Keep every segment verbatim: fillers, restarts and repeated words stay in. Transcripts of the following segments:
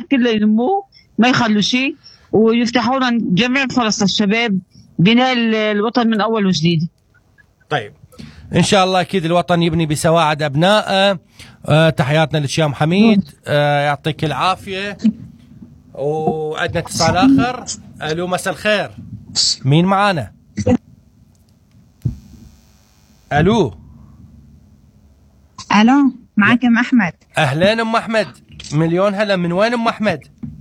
كله يلموه ما يخلوا شيء، ويفتحوا لنا جميع فرص للشباب بناء الوطن من أول وجديد. طيب إن شاء الله أكيد الوطن يبني بسواعد أبنائه. أه تحياتنا للشيخ حميد، أه يعطيك العافية. وعندنا اتصال آخر. ألو مساء الخير، مين معانا؟ ألو ألو معك أم أحمد. أهلين أم أحمد، مليون هلا. من وين أم أحمد؟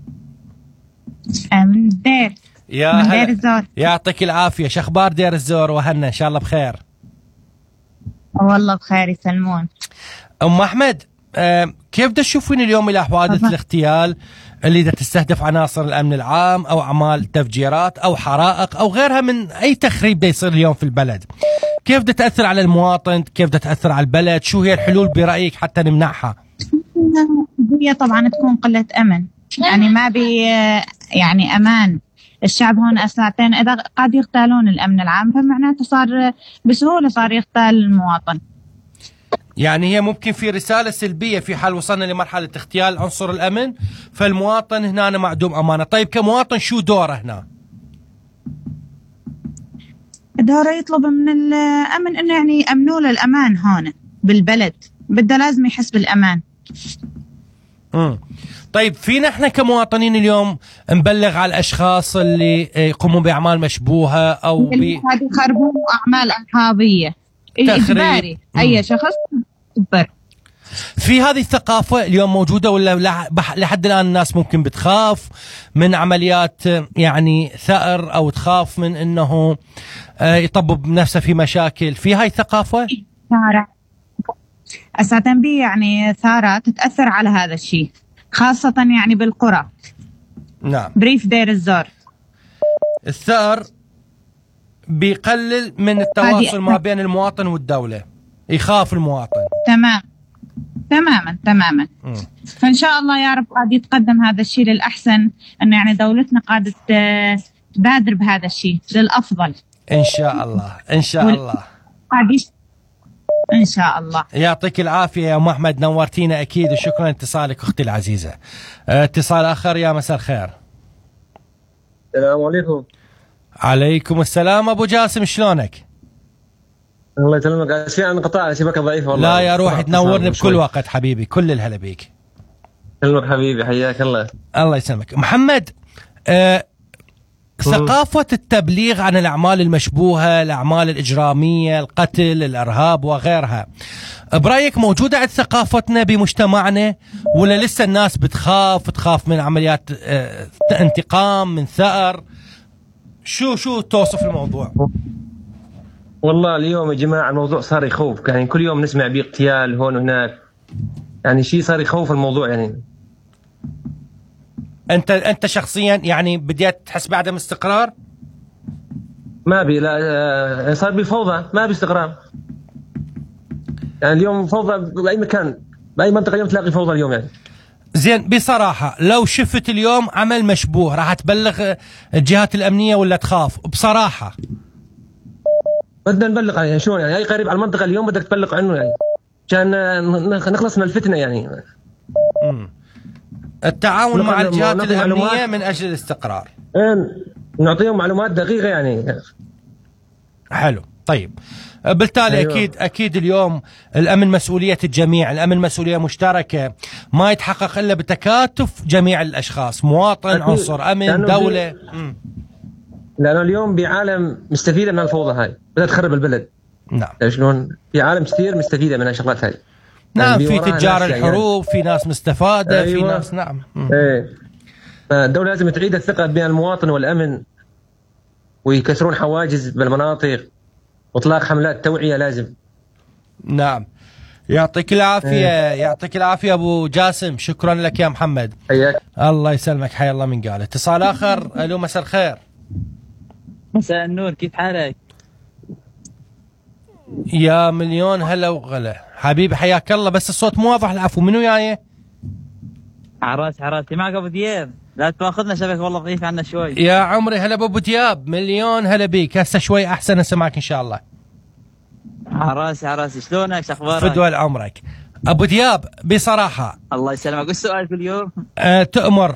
من الدير. يا من هلا. دير الزور. يعطيك العافية. شخبار دير الزور وهنا إن شاء الله بخير؟ والله بخير يسلمون. أم أحمد، أه كيف بدك تشوفين اليوم إلى حوادث طبعا. الاغتيال اللي دا تستهدف عناصر الأمن العام أو أعمال تفجيرات أو حرائق أو غيرها من أي تخريب دا يصير اليوم في البلد؟ كيف دا تأثر على المواطن؟ كيف دا تأثر على البلد؟ شو هي الحلول برأيك حتى نمنعها؟ هي طبعا تكون قلة أمن، يعني ما بي يعني أمان الشعب هون أساسا. إذا قاعد يغتالون الأمن العام فمعناته صار بسهولة صار يغتال المواطن. يعني هي ممكن في رسالة سلبية في حال وصلنا لمرحلة اغتيال عنصر الأمن، فالمواطن هنا معدوم أمانة. طيب كمواطن شو دوره هنا؟ دوره يطلب من الأمن إنه يعني يأمنوا له الأمان هون بالبلد، بده لازم يحس بالأمان. امم طيب فينا احنا كمواطنين اليوم نبلغ على الاشخاص اللي يقومون باعمال مشبوهه او ب يخربون اعمال ارهابيه اجباري اي شخص يجبر. في هذه الثقافه اليوم موجوده ولا لحد الان الناس ممكن بتخاف من عمليات يعني ثأر او تخاف من انه يطبب نفسه في مشاكل؟ في هاي الثقافه ثارة اساسا بي يعني ثارة تتاثر على هذا الشيء خاصة يعني بالقرى. نعم. بريف دير الزور الثأر بيقلل من التواصل ما بين المواطن والدولة، يخاف المواطن. تمام تماما تماما. م. فإن شاء الله يا رب قاعد يتقدم هذا الشيء للأحسن، أنه يعني دولتنا قاعدة تبادر بهذا الشيء للأفضل إن شاء الله إن شاء وال... الله قاعد يش... إن شاء الله. يعطيك العافية يا أم أحمد، نورتينا أكيد وشكرا لاتصالك أختي العزيزة. اتصال آخر. يا مساء الخير. السلام عليكم. عليكم السلام أبو جاسم، شلونك؟ الله يسلمك. أشياء عن انقطاع شبكة ضعيفة والله. لا يا روحي تنورني بكل وقت حبيبي، كل الهلا بيك. يسلمك حبيبي، حياك الله. الله يسلمك. محمد، أه ثقافة التبليغ عن الأعمال المشبوهة، الأعمال الإجرامية، القتل، الإرهاب وغيرها، برأيك موجودة عند ثقافتنا بمجتمعنا ولا لسه الناس بتخاف تخاف من عمليات اه انتقام من ثأر؟ شو شو توصف الموضوع؟ والله اليوم يا جماعة الموضوع صار يخوف، يعني كل يوم نسمع باغتيال هون وهناك، يعني شيء صار يخوف الموضوع. يعني انت انت شخصيا يعني بديت تحس بعدم استقرار؟ ما بي لا، صار بفوضى، ما باستقرار. يعني اليوم فوضى باي مكان، باي منطقه اليوم تلاقي فوضى اليوم. يعني زين بصراحه لو شفت اليوم عمل مشبوه راح تبلغ الجهات الامنيه ولا تخاف؟ بصراحه بدنا نبلغ يعني شلون، يعني اي قريب على المنطقه اليوم بدك تبلغ عنه، يعني عشان نخلص من الفتنه. يعني امم التعاون مع الجهات الأمنية من أجل الاستقرار. نعطيهم معلومات دقيقة يعني. حلو. طيب بالتالي أيوة. أكيد أكيد اليوم الأمن مسؤولية الجميع، الأمن مسؤولية مشتركة ما يتحقق إلا بتكاتف جميع الأشخاص، مواطن أكيد. عنصر أمن دولة. لأنه اليوم بعالم مستفيدة من الفوضى هاي، بدها تخرب البلد. نعم. شلون في عالم كثير مستفيدة من هالشغلات هاي. نعم في تجار الحروب، في ناس مستفادة. أيوة. في ناس نعم. ايه الدولة لازم تعيد الثقة بين المواطن والأمن، ويكسرون حواجز بالمناطق، واطلاق حملات توعية لازم. نعم. يعطيك العافية. ايه. يعطيك العافية أبو جاسم، شكرا لك يا محمد. حياك الله يسلمك، حيا الله من قال. اتصال آخر. ألو مساء الخير. مساء النور، كيف حالك؟ يا مليون هلا وغلا حبيبي، حياك الله. بس الصوت مو واضح. العفو، منو جاي؟ عراس عراسي معك ابو دياب. لا تاخذنا شبكه والله ضعيف عنا شوي. يا عمري هلا بابو دياب، مليون هلا بيك. هسه شوي احسن اسمعك ان شاء الله. عراسي عراسي، شلونك؟ شو اخبارك؟ فدوى عمرك ابو دياب. بصراحه الله يسلمك. وش سؤالك اليوم؟ أه تؤمر